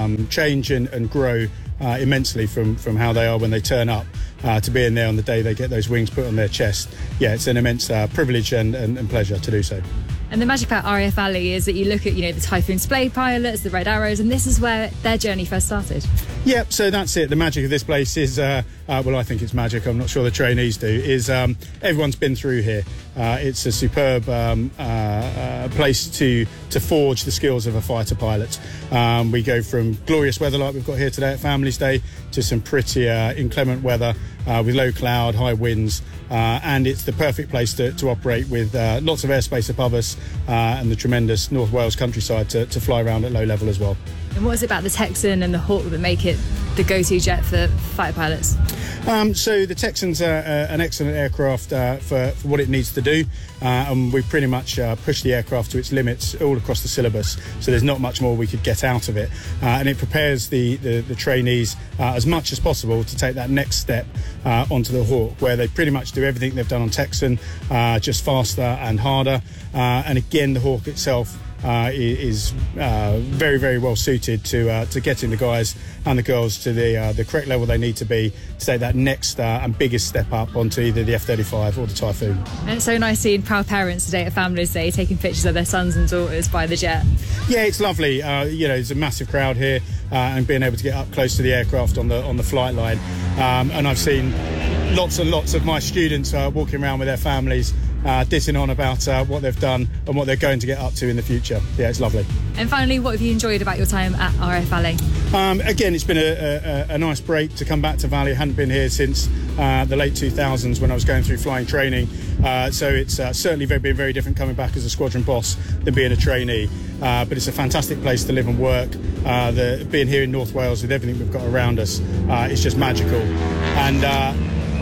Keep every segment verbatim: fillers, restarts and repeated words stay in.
um, change and, and grow uh, immensely from, from how they are when they turn up uh, to being there on the day they get those wings put on their chest. Yeah, it's an immense uh, privilege and, and, and pleasure to do so. And the magic about R A F Valley is that you look at, you know, the Typhoon Splay pilots, the Red Arrows, and this is where their journey first started. Yep, so that's it. The magic of this place is, uh, uh, well, I think it's magic. I'm not sure the trainees do, is um, everyone's been through here. Uh, it's a superb um, uh, uh, place to to forge the skills of a fighter pilot. Um, we go from glorious weather like we've got here today at Families Day to some pretty uh, inclement weather uh, with low cloud, high winds, uh, and it's the perfect place to, to operate with uh, lots of airspace above us uh, and the tremendous North Wales countryside to, to fly around at low level as well. And what is it about the Texan and the Hawk that make it the go-to jet for fighter pilots? Um, so the Texan's uh, uh, an excellent aircraft uh, for, for what it needs to do, uh, and we pretty much uh, push the aircraft to its limits all across the syllabus, so there's not much more we could get out of it, uh, and it prepares the, the, the trainees uh, as much as possible to take that next step uh, onto the Hawk, where they pretty much do everything they've done on Texan, uh, just faster and harder, uh, and again the Hawk itself Uh, is uh, very, very well suited to uh, to getting the guys and the girls to the uh, the correct level they need to be to take that next uh, and biggest step up onto either the F thirty-five or the Typhoon. And it's so nice seeing proud parents today at Families Day taking pictures of their sons and daughters by the jet. Yeah, it's lovely. Uh, you know, there's a massive crowd here, uh, and being able to get up close to the aircraft on the on the flight line. Um, and I've seen lots and lots of my students uh, walking around with their families, uh, dissing on about uh, what they've done and what they're going to get up to in the future. Yeah, it's lovely. And finally, what have you enjoyed about your time at R A F Valley? Um, again, it's been a, a, a nice break to come back to Valley. I hadn't been here since uh, the late two thousands when I was going through flying training. Uh, so it's uh, certainly very, been very different coming back as a squadron boss than being a trainee. Uh, but it's a fantastic place to live and work. Uh, the, being here in North Wales with everything we've got around us, uh, it's just magical. And uh,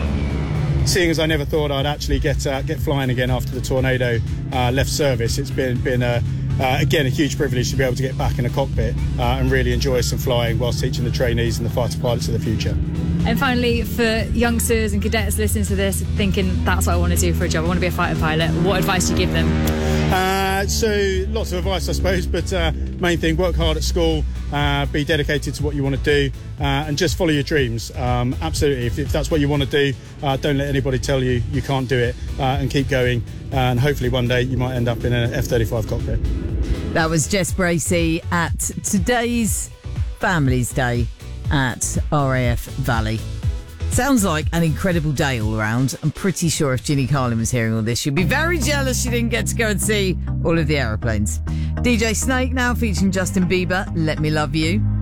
seeing as I never thought I'd actually get uh, get flying again after the Tornado uh, left service, it's been been a uh, again a huge privilege to be able to get back in a cockpit uh, and really enjoy some flying whilst teaching the trainees and the fighter pilots of the future. And finally, for youngsters and cadets listening to this, thinking that's what I want to do for a job, I want to be a fighter pilot, what advice do you give them? Uh, so lots of advice, I suppose, but uh, main thing, work hard at school, uh, be dedicated to what you want to do, uh, and just follow your dreams. Um, absolutely, if, if that's what you want to do, uh, don't let anybody tell you you can't do it, uh, and keep going, and hopefully one day you might end up in an F thirty-five cockpit. That was Jess Bracey at today's Families Day at R A F Valley. Sounds like an incredible day all around. I'm pretty sure if Ginny Carlin was hearing all this, she'd be very jealous she didn't get to go and see all of the aeroplanes. D J Snake now featuring Justin Bieber, Let Me Love You.